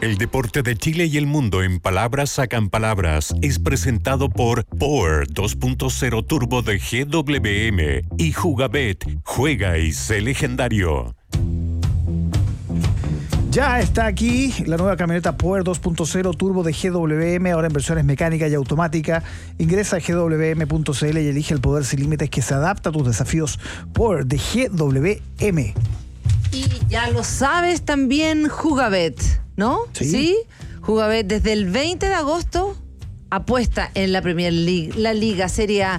El deporte de Chile y el mundo en palabras sacan palabras es presentado por Power 2.0 Turbo de GWM y Jugabet. Juega y sé legendario. Ya está aquí la nueva camioneta Power 2.0 Turbo de GWM, ahora en versiones mecánica y automática. Ingresa a gwm.cl y elige el poder sin límites que se adapta a tus desafíos. Power de GWM. Y ya lo sabes también, Jugabet, ¿no? Sí. Jugabet desde el 20 de agosto apuesta en la Premier League, la Liga, Serie A,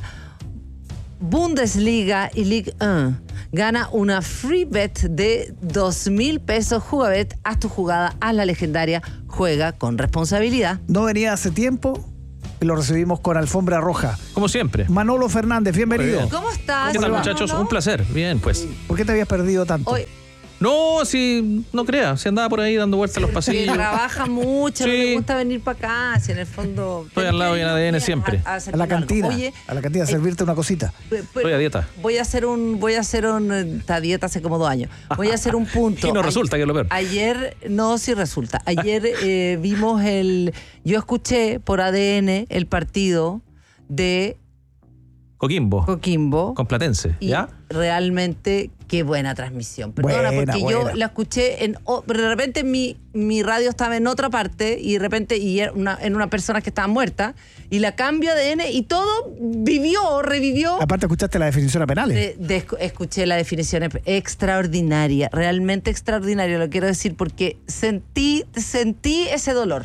Bundesliga y Ligue 1. Gana una free bet de 2.000 pesos. Jugabet, haz tu jugada, haz la legendaria, juega con responsabilidad. No venía hace tiempo y lo recibimos con alfombra roja. Como siempre. Manolo Fernández, bienvenido. Bien. ¿Cómo estás? ¿Qué tal, Manolo? muchachos? Un placer. Bien, pues. ¿Por qué te habías perdido tanto? Hoy, No, si no creas, si andaba por ahí dando vueltas a los que pasillos. trabaja mucho, no Sí. le gusta venir para acá, si en el fondo... Estoy al lado de ADN siempre. A la cantina. Oye, a la cantina a servirte una cosita. Estoy a dieta. Voy a hacer esta dieta hace como 2 años. Voy a hacer un punto. Y no resulta, que es lo peor. Ayer, no, sí resulta. Ayer vimos yo escuché por ADN el partido de Coquimbo. Coquimbo. Con Platense, Y ¿ya? realmente, qué buena transmisión. Perdona, Buena, porque buena. yo la escuché de repente mi radio estaba en otra parte y de repente era en una persona que estaba muerta y la cambio a ADN y todo revivió. Aparte, escuchaste la definición a penales. Escuché la definición extraordinaria, realmente extraordinaria, lo quiero decir porque sentí ese dolor.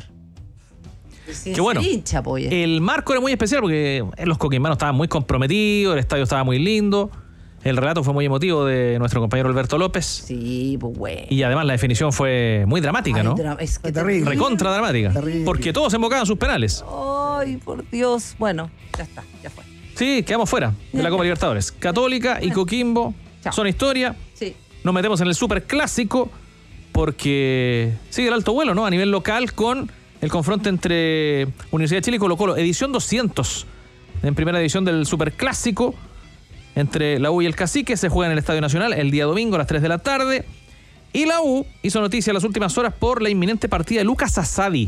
Qué bueno. Hincha, pues, El marco era muy especial porque los coquimbanos estaban muy comprometidos, el estadio estaba muy lindo, el relato fue muy emotivo de nuestro compañero Alberto López Sí, pues bueno. y además la definición fue muy dramática, Ay, ¿no? es que Terrible. Recontra dramática. Terrible. Porque todos embocaban sus penales. Ay, por Dios. Bueno, ya está, ya fue. Sí, quedamos fuera de la Copa Libertadores. Católica y Coquimbo Chao. son historia. Sí. Nos metemos en el Super Clásico porque sigue el alto vuelo, ¿no? A nivel local con el confronto entre Universidad de Chile y Colo-Colo. Edición 200 en primera edición del Super Clásico entre la U y el Cacique. Se juega en el Estadio Nacional el día domingo a las 3 de la tarde. Y la U hizo noticia en las últimas horas por la inminente partida de Lucas Asadi.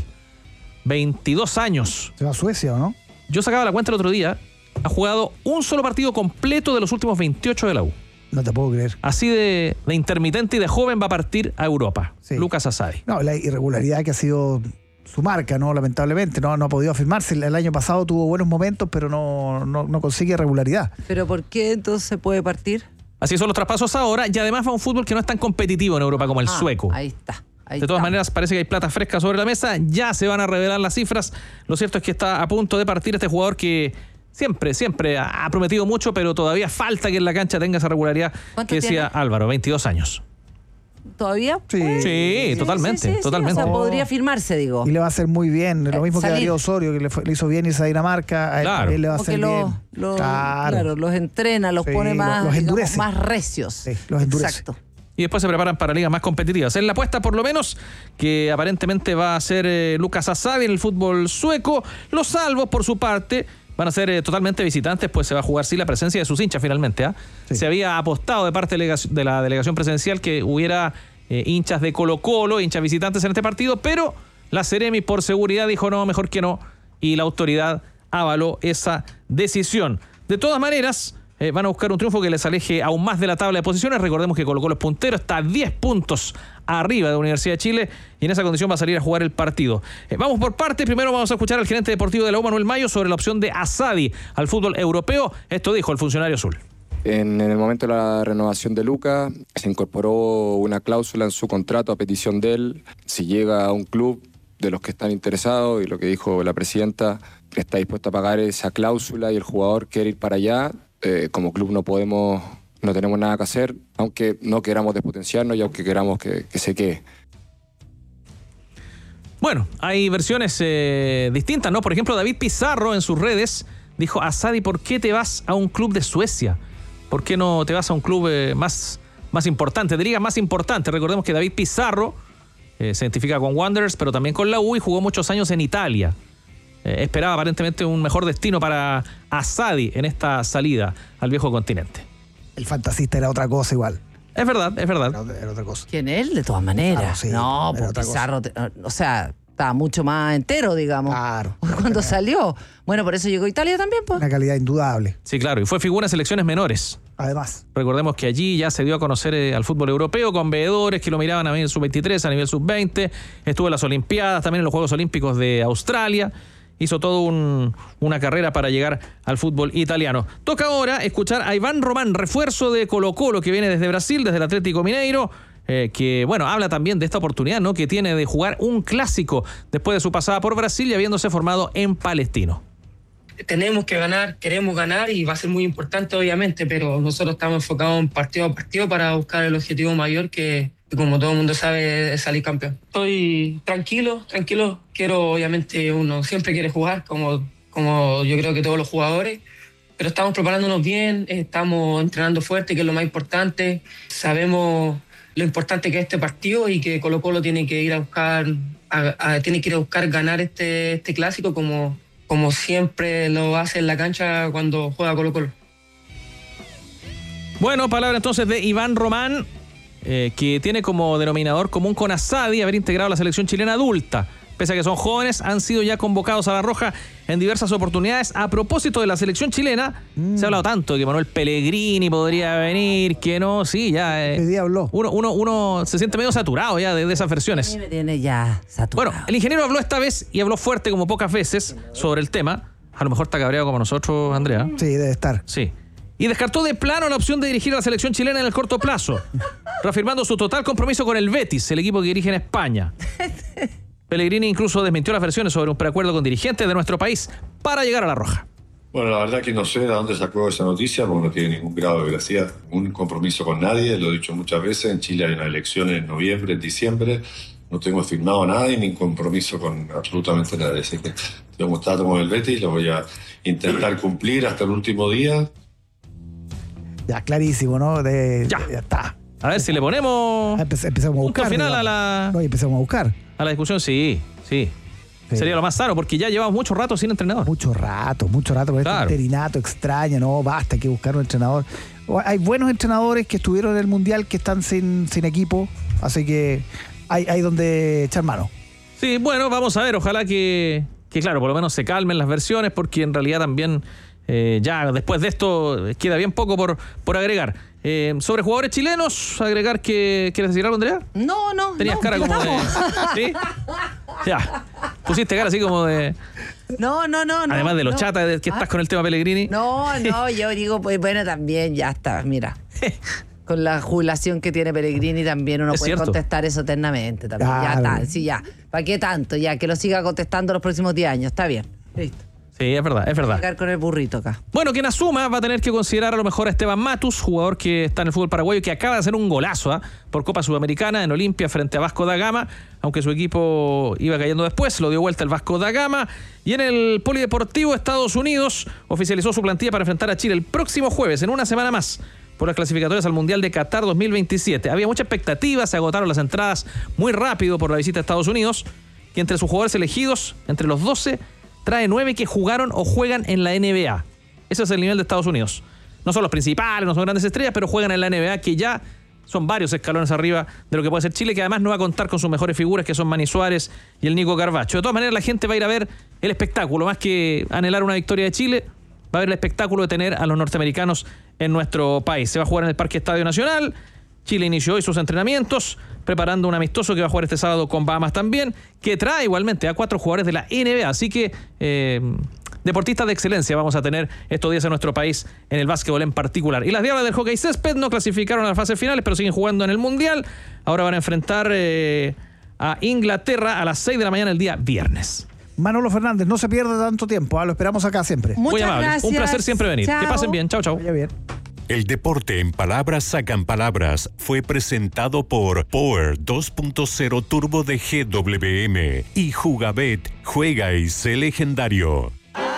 22 años. Se va a Suecia, ¿o no? Yo sacaba la cuenta el otro día. Ha jugado un solo partido completo de los últimos 28 de la U. No te puedo creer. Así de intermitente y de joven va a partir a Europa. Sí. Lucas Asadi. No, la irregularidad que ha sido su marca, ¿no? Lamentablemente, no ha podido afirmarse. El año pasado tuvo buenos momentos, pero no consigue regularidad. ¿Pero por qué entonces se puede partir? Así son los traspasos ahora y además va un fútbol que no es tan competitivo en Europa como el sueco. Ahí está. De todas maneras, parece que hay plata fresca sobre la mesa. Ya se van a revelar las cifras. Lo cierto es que está a punto de partir este jugador que siempre ha prometido mucho, pero todavía falta que en la cancha tenga esa regularidad que decía tiene? Álvaro, 22 años. ¿Todavía? Sí. Sí, totalmente, totalmente. O sea, podría firmarse, digo. Y le va a hacer muy bien. Lo mismo que a Salir. Darío Osorio, que le hizo bien irse a Dinamarca. A él Claro. también le va a Porque hacer bien. claro, los entrena, los Sí, pone más, los digamos, endurece. más recios. Sí, los endurece. Exacto. Y después se preparan para ligas más competitivas. Es la apuesta, por lo menos, que aparentemente va a ser Lucas Asadi en el fútbol sueco. Los salvos, por su parte, van a ser totalmente visitantes, pues se va a jugar sí la presencia de sus hinchas finalmente. Sí. Se había apostado de parte de la delegación presidencial que hubiera hinchas de Colo-Colo, hinchas visitantes en este partido, pero la Seremi por seguridad dijo no, mejor que no, y la autoridad avaló esa decisión. De todas maneras, van a buscar un triunfo que les aleje aún más de la tabla de posiciones. Recordemos que Colo-Colo es puntero, está a 10 puntos arriba de la Universidad de Chile y en esa condición va a salir a jugar el partido. Vamos por parte. Primero vamos a escuchar al gerente deportivo de la U, Manuel Mayo, sobre la opción de Asadi al fútbol europeo. Esto dijo el funcionario azul. En el momento de la renovación de Lucas, se incorporó una cláusula en su contrato a petición de él. Si llega a un club de los que están interesados, y lo que dijo la presidenta, que está dispuesta a pagar esa cláusula y el jugador quiere ir para allá, como club no tenemos nada que hacer, aunque no queramos despotenciarnos y aunque queramos que se quede. Bueno, hay versiones distintas, ¿no? Por ejemplo, David Pizarro en sus redes dijo: Asadi, ¿por qué te vas a un club de Suecia? ¿Por qué no te vas a un club más importante, de liga más importante? Recordemos que David Pizarro se identifica con Wanderers, pero también con la U y jugó muchos años en Italia. Esperaba aparentemente un mejor destino para Asadi en esta salida al viejo continente. El fantasista era otra cosa igual. Es verdad. Era otra cosa. ¿Quién él? De todas maneras. Claro, sí, no, era porque otra cosa. Pizarro, o sea, estaba mucho más entero, digamos. Claro. Cuando salió. Bueno, por eso llegó a Italia también, pues. Una calidad indudable. Sí, claro, y fue figura en selecciones menores. Además. Recordemos que allí ya se dio a conocer al fútbol europeo con veedores que lo miraban a nivel sub-23, a nivel sub-20. Estuvo en las Olimpiadas, también en los Juegos Olímpicos de Australia. Hizo todo una carrera para llegar al fútbol italiano. Toca ahora escuchar a Iván Román, refuerzo de Colo-Colo, que viene desde Brasil, desde el Atlético Mineiro, que, bueno, habla también de esta oportunidad, ¿no?, que tiene de jugar un clásico después de su pasada por Brasil y habiéndose formado en Palestino. Tenemos que ganar, queremos ganar y va a ser muy importante obviamente, pero nosotros estamos enfocados en partido a partido para buscar el objetivo mayor que como todo el mundo sabe es salir campeón. Estoy tranquilo, quiero obviamente, uno siempre quiere jugar como yo creo que todos los jugadores, pero estamos preparándonos bien, estamos entrenando fuerte, que es lo más importante, sabemos lo importante que es este partido y que Colo-Colo tiene que ir a buscar ganar este clásico como siempre lo hace en la cancha cuando juega Colo-Colo. Bueno, palabra entonces de Iván Román, que tiene como denominador común con Asadi haber integrado la selección chilena adulta. Pese a que son jóvenes, han sido ya convocados a la Roja en diversas oportunidades. A propósito de la selección chilena, se ha hablado tanto de que Manuel Pellegrini podría venir, que no, sí, ya. ¿Qué día habló? Uno se siente medio saturado ya de esas versiones. Sí, me tiene ya saturado. Bueno, el ingeniero habló esta vez y habló fuerte como pocas veces sobre el tema. A lo mejor está cabreado como nosotros, Andrea. Sí, debe estar. Sí. Y descartó de plano la opción de dirigir a la selección chilena en el corto plazo, reafirmando su total compromiso con el Betis, el equipo que dirige en España. Pellegrini incluso desmintió las versiones sobre un preacuerdo con dirigentes de nuestro país para llegar a la Roja. Bueno, la verdad que no sé de dónde sacó esa noticia, porque no tiene ningún grado de veracidad, ningún compromiso con nadie, lo he dicho muchas veces. En Chile hay una elección en noviembre, en diciembre, no tengo firmado nada y ni compromiso con absolutamente nadie. Así que tengo un contrato con el Betis, lo voy a intentar cumplir hasta el último día. Ya, clarísimo, ¿no? Ya está. A ver si le ponemos empezamos a buscar. Punto final No, empezamos a buscar. a la discusión, sí. Sería lo más sano, porque ya llevamos mucho rato sin entrenador. Mucho rato con Claro. este interinato extraño, no, basta, hay que buscar un entrenador. Hay buenos entrenadores que estuvieron en el Mundial que están sin equipo, así que hay donde echar mano. Sí, bueno, vamos a ver, ojalá que claro, por lo menos se calmen las versiones, porque en realidad también ya después de esto queda bien poco por agregar. Sobre jugadores chilenos, agregar que... ¿Quieres decir algo, Andrea? No. Tenías cara como de... ¿Sí? Ya. Pusiste cara así como de... No. Además de lo chata que estás con el tema Pellegrini. No, yo digo, pues bueno, también ya está, mira. Con la jubilación que tiene Pellegrini también uno Es puede cierto. contestar eso eternamente también. Claro. Ya está, sí, ya. ¿Para qué tanto? Ya, que lo siga contestando los próximos 10 años. Está bien. Listo. Sí, es verdad. Llegar con el burrito acá. Bueno, quien asuma va a tener que considerar a lo mejor a Esteban Matus, jugador que está en el fútbol paraguayo, que acaba de hacer un golazo por Copa Sudamericana en Olimpia frente a Vasco da Gama, aunque su equipo iba cayendo después, lo dio vuelta el Vasco da Gama. Y en el Polideportivo Estados Unidos oficializó su plantilla para enfrentar a Chile el próximo jueves, en una semana más, por las clasificatorias al Mundial de Qatar 2027. Había mucha expectativa, se agotaron las entradas muy rápido por la visita a Estados Unidos, y entre sus jugadores elegidos, entre los 12, trae 9 que jugaron o juegan en la NBA. Ese es el nivel de Estados Unidos. No son los principales, no son grandes estrellas, pero juegan en la NBA, que ya son varios escalones arriba de lo que puede ser Chile, que además no va a contar con sus mejores figuras, que son Manny Suárez y el Nico Carvacho. De todas maneras, la gente va a ir a ver el espectáculo, más que anhelar una victoria de Chile, va a ver el espectáculo de tener a los norteamericanos en nuestro país. Se va a jugar en el Parque Estadio Nacional. Chile inició hoy sus entrenamientos, preparando un amistoso que va a jugar este sábado con Bahamas también, que trae igualmente a 4 jugadores de la NBA. Así que deportistas de excelencia vamos a tener estos días en nuestro país en el básquetbol en particular. Y las Diablas del hockey césped no clasificaron a las fases finales, pero siguen jugando en el Mundial. Ahora van a enfrentar a Inglaterra a las 6 de la mañana el día viernes. Manolo Fernández, no se pierda tanto tiempo, lo esperamos acá siempre. Muy amable. Gracias. Un placer siempre venir. Chao. Que pasen bien. Chau, chau. Vaya bien. El deporte en palabras sacan palabras fue presentado por Power 2.0 Turbo de GWM y Jugabet, juega y sé legendario.